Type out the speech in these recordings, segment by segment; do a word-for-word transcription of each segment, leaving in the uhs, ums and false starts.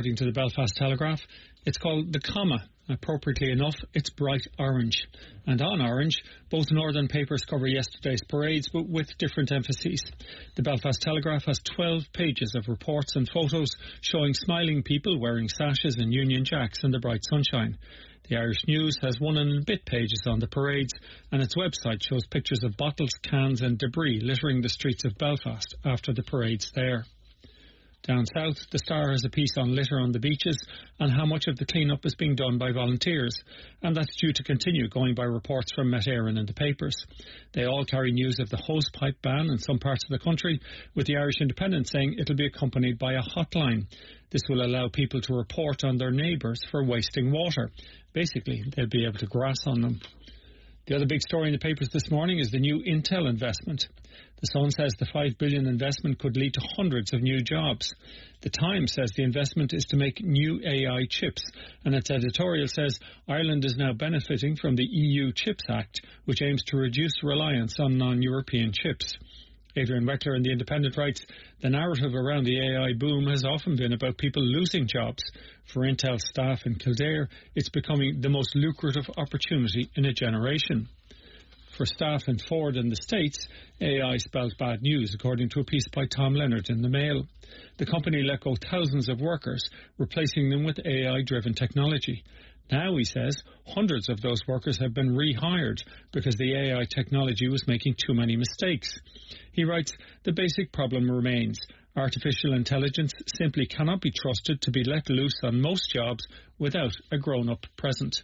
According to the Belfast Telegraph, it's called the Comma. Appropriately enough, it's bright orange. And on orange, both northern papers cover yesterday's parades, but with different emphases. The Belfast Telegraph has twelve pages of reports and photos showing smiling people wearing sashes and Union Jacks in the bright sunshine. The Irish News has one and a bit pages on the parades, and its website shows pictures of bottles, cans and debris littering the streets of Belfast after the parades there. Down south, the Star has a piece on litter on the beaches and how much of the clean-up is being done by volunteers, and that's due to continue, going by reports from Met Éireann in the papers. They all carry news of the hosepipe ban in some parts of the country, with the Irish Independent saying it'll be accompanied by a hotline. This will allow people to report on their neighbours for wasting water. Basically, they'll be able to grass on them. The other big story in the papers this morning is the new Intel investment. The Sun says the five billion dollars investment could lead to hundreds of new jobs. The Times says the investment is to make new A I chips, and its editorial says Ireland is now benefiting from the E U Chips Act, which aims to reduce reliance on non-European chips. Adrian Weckler in The Independent writes, the narrative around the A I boom has often been about people losing jobs. For Intel staff in Kildare, it's becoming the most lucrative opportunity in a generation. For staff in Ford in the States, A I spells bad news, according to a piece by Tom Leonard in the Mail. The company let go thousands of workers, replacing them with A I-driven technology. Now, he says, hundreds of those workers have been rehired because the A I technology was making too many mistakes. He writes, the basic problem remains. Artificial intelligence simply cannot be trusted to be let loose on most jobs without a grown-up present.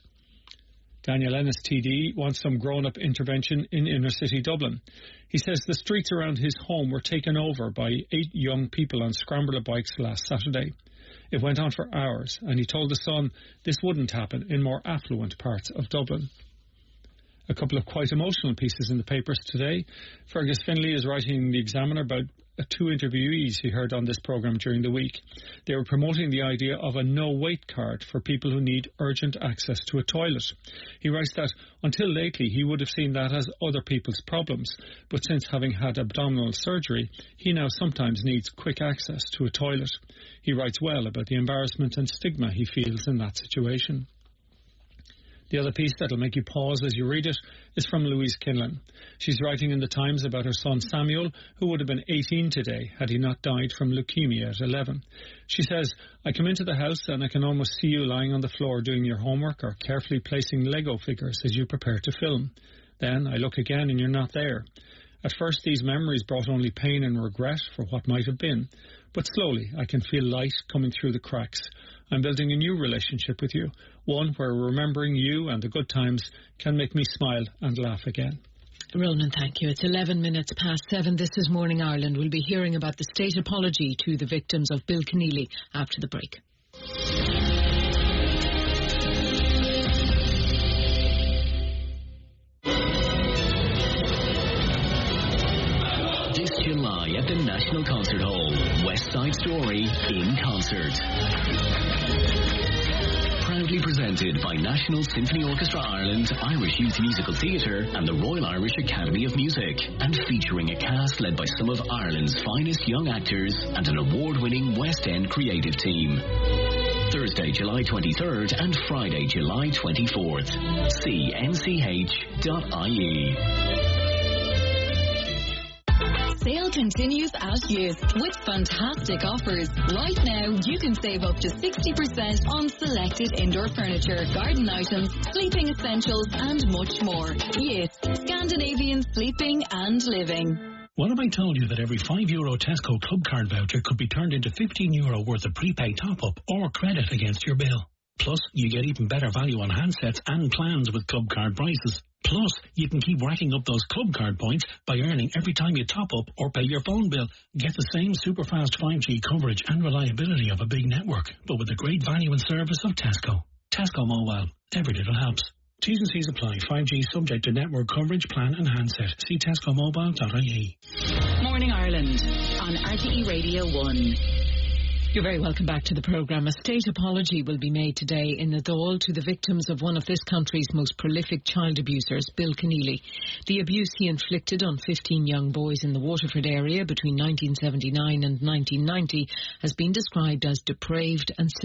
Daniel Ennis T D wants some grown-up intervention in inner-city Dublin. He says the streets around his home were taken over by eight young people on scrambler bikes last Saturday. It went on for hours, and he told The Sun this wouldn't happen in more affluent parts of Dublin. A couple of quite emotional pieces in the papers today. Fergus Finlay is writing in The Examiner about two interviewees he heard on this programme during the week. They were promoting the idea of a no-wait card for people who need urgent access to a toilet. He writes that until lately he would have seen that as other people's problems, but since having had abdominal surgery, he now sometimes needs quick access to a toilet. He writes well about the embarrassment and stigma he feels in that situation. The other piece that'll make you pause as you read it is from Louise Kinlan. She's writing in the Times about her son Samuel, who would have been eighteen today had he not died from leukemia at eleven. She says, I come into the house and I can almost see you lying on the floor doing your homework or carefully placing Lego figures as you prepare to film. Then I look again and you're not there. At first these memories brought only pain and regret for what might have been, but slowly I can feel light coming through the cracks. I'm building a new relationship with you, one where remembering you and the good times can make me smile and laugh again. Ronan, thank you. It's eleven minutes past seven. This is Morning Ireland. We'll be hearing about the state apology to the victims of Bill Keneally after the break. This July at the National Concert Hall, West Side Story in concert. Proudly presented by National Symphony Orchestra Ireland, Irish Youth Musical Theatre and the Royal Irish Academy of Music, and featuring a cast led by some of Ireland's finest young actors and an award-winning West End creative team. Thursday, July twenty-third and Friday, July twenty-fourth. See n c h dot i e. Sale continues at Youth with fantastic offers. Right now, you can save up to sixty percent on selected indoor furniture, garden items, sleeping essentials, and much more. Youth, Scandinavian sleeping and living. What if I told you that every five euro Tesco Club Card voucher could be turned into fifteen euro worth of prepaid top-up or credit against your bill? Plus, you get even better value on handsets and plans with Club Card prices. Plus, you can keep racking up those Club Card points by earning every time you top up or pay your phone bill. Get the same super fast five G coverage and reliability of a big network, but with the great value and service of Tesco. Tesco Mobile. Every little helps. T's and C's apply. five G subject to network coverage, plan and handset. See tesco mobile dot I E. Morning Ireland on R T E Radio one. You're very welcome back to the programme. A state apology will be made today in the Dáil to the victims of one of this country's most prolific child abusers, Bill Keneally. The abuse he inflicted on fifteen young boys in the Waterford area between nineteen seventy-nine and nineteen ninety has been described as depraved and